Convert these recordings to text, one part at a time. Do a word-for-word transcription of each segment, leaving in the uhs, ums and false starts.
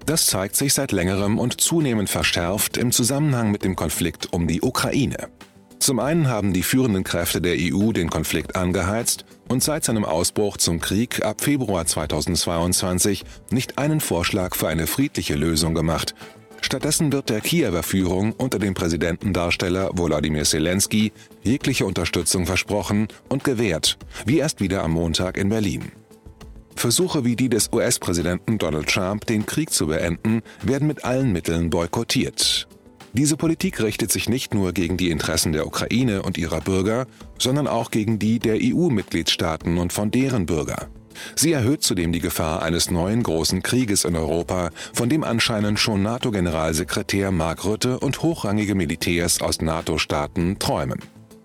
Das zeigt sich seit längerem und zunehmend verschärft im Zusammenhang mit dem Konflikt um die Ukraine. Zum einen haben die führenden Kräfte der E U den Konflikt angeheizt und seit seinem Ausbruch zum Krieg ab Februar zweitausendzweiundzwanzig nicht einen Vorschlag für eine friedliche Lösung gemacht. Stattdessen wird der Kiewer Führung unter dem Präsidentendarsteller Volodymyr Zelensky jegliche Unterstützung versprochen und gewährt, wie erst wieder am Montag in Berlin. Versuche wie die des U S-Präsidenten Donald Trump, den Krieg zu beenden, werden mit allen Mitteln boykottiert. Diese Politik richtet sich nicht nur gegen die Interessen der Ukraine und ihrer Bürger, sondern auch gegen die der E U-Mitgliedstaaten und von deren Bürger. Sie erhöht zudem die Gefahr eines neuen großen Krieges in Europa, von dem anscheinend schon NATO-Generalsekretär Mark Rutte und hochrangige Militärs aus NATO-Staaten träumen.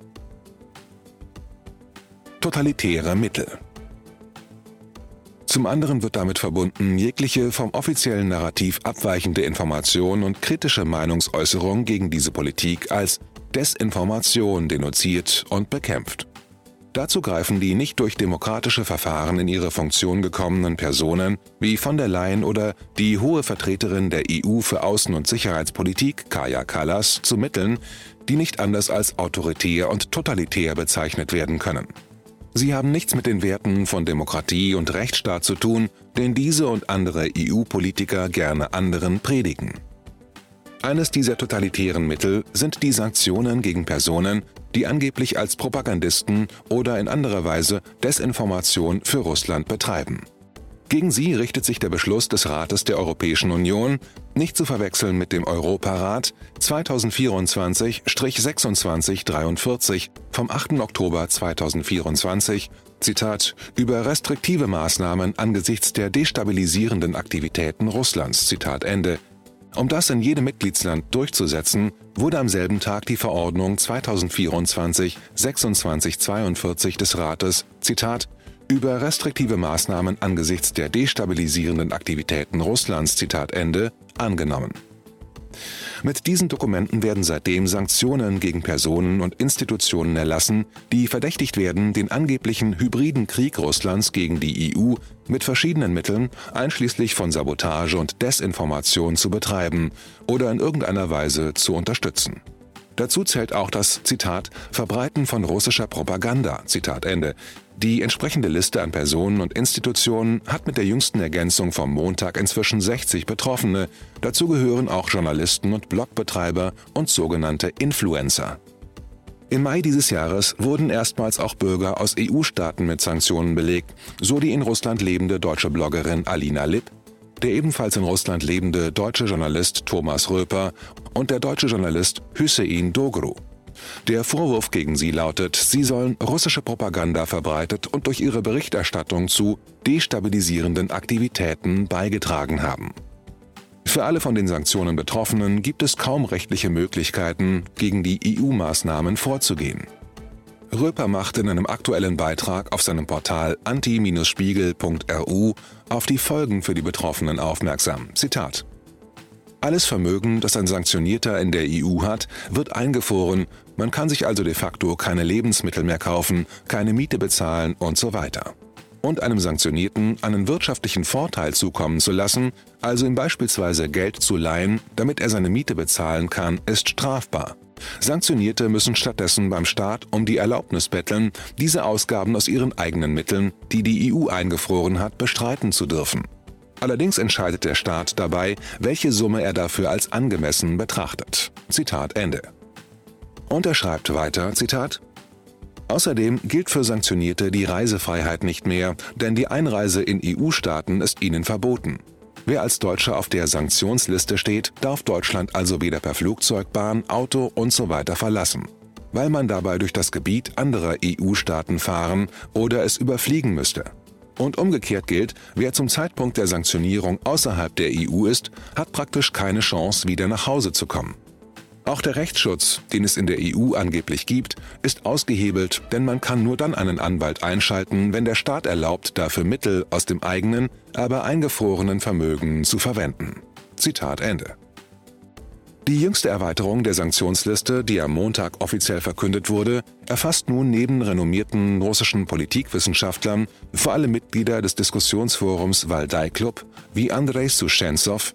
Totalitäre Mittel. Zum anderen wird damit verbunden, jegliche vom offiziellen Narrativ abweichende Information und kritische Meinungsäußerung gegen diese Politik als Desinformation denunziert und bekämpft. Dazu greifen die nicht durch demokratische Verfahren in ihre Funktion gekommenen Personen wie von der Leyen oder die hohe Vertreterin der E U für Außen- und Sicherheitspolitik, Kaja Kallas, zu Mitteln, die nicht anders als autoritär und totalitär bezeichnet werden können. Sie haben nichts mit den Werten von Demokratie und Rechtsstaat zu tun, den diese und andere E U-Politiker gerne anderen predigen. Eines dieser totalitären Mittel sind die Sanktionen gegen Personen, die angeblich als Propagandisten oder in anderer Weise Desinformation für Russland betreiben. Gegen sie richtet sich der Beschluss des Rates der Europäischen Union, nicht zu verwechseln mit dem Europarat zweitausendvierundzwanzig sechsundzwanzig dreiundvierzig vom achten Oktober zweitausendvierundzwanzig, Zitat, über restriktive Maßnahmen angesichts der destabilisierenden Aktivitäten Russlands, Zitat Ende. Um das in jedem Mitgliedsland durchzusetzen, wurde am selben Tag die Verordnung zweitausendvierundzwanzig sechsundzwanzig zweiundvierzig des Rates, Zitat, über restriktive Maßnahmen angesichts der destabilisierenden Aktivitäten Russlands, Zitat Ende, angenommen. Mit diesen Dokumenten werden seitdem Sanktionen gegen Personen und Institutionen erlassen, die verdächtigt werden, den angeblichen hybriden Krieg Russlands gegen die E U mit verschiedenen Mitteln, einschließlich von Sabotage und Desinformation, zu betreiben oder in irgendeiner Weise zu unterstützen. Dazu zählt auch das, Zitat, Verbreiten von russischer Propaganda, Zitat Ende. Die entsprechende Liste an Personen und Institutionen hat mit der jüngsten Ergänzung vom Montag inzwischen sechzig Betroffene. Dazu gehören auch Journalisten und Blogbetreiber und sogenannte Influencer. Im Mai dieses Jahres wurden erstmals auch Bürger aus E U-Staaten mit Sanktionen belegt, so die in Russland lebende deutsche Bloggerin Alina Lipp, der ebenfalls in Russland lebende deutsche Journalist Thomas Röper und der deutsche Journalist Hüseyin Doğru. Der Vorwurf gegen sie lautet, sie sollen russische Propaganda verbreitet und durch ihre Berichterstattung zu destabilisierenden Aktivitäten beigetragen haben. Für alle von den Sanktionen Betroffenen gibt es kaum rechtliche Möglichkeiten, gegen die E U-Maßnahmen vorzugehen. Röper macht in einem aktuellen Beitrag auf seinem Portal anti Spiegel punkt r u auf die Folgen für die Betroffenen aufmerksam. Zitat: Alles Vermögen, das ein Sanktionierter in der E U hat, wird eingefroren, man kann sich also de facto keine Lebensmittel mehr kaufen, keine Miete bezahlen und so weiter. Und einem Sanktionierten einen wirtschaftlichen Vorteil zukommen zu lassen, also ihm beispielsweise Geld zu leihen, damit er seine Miete bezahlen kann, ist strafbar. Sanktionierte müssen stattdessen beim Staat um die Erlaubnis betteln, diese Ausgaben aus ihren eigenen Mitteln, die die E U eingefroren hat, bestreiten zu dürfen. Allerdings entscheidet der Staat dabei, welche Summe er dafür als angemessen betrachtet. Zitat Ende. Und er schreibt weiter, Zitat: Außerdem gilt für Sanktionierte die Reisefreiheit nicht mehr, denn die Einreise in E U-Staaten ist ihnen verboten. Wer als Deutscher auf der Sanktionsliste steht, darf Deutschland also weder per Flugzeug, Bahn, Auto und so weiter verlassen, weil man dabei durch das Gebiet anderer E U-Staaten fahren oder es überfliegen müsste. Und umgekehrt gilt, wer zum Zeitpunkt der Sanktionierung außerhalb der E U ist, hat praktisch keine Chance, wieder nach Hause zu kommen. Auch der Rechtsschutz, den es in der E U angeblich gibt, ist ausgehebelt, denn man kann nur dann einen Anwalt einschalten, wenn der Staat erlaubt, dafür Mittel aus dem eigenen, aber eingefrorenen Vermögen zu verwenden. Zitat Ende. Die jüngste Erweiterung der Sanktionsliste, die am Montag offiziell verkündet wurde, erfasst nun neben renommierten russischen Politikwissenschaftlern vor allem Mitglieder des Diskussionsforums Valdai Club wie Andrei Suschenzow,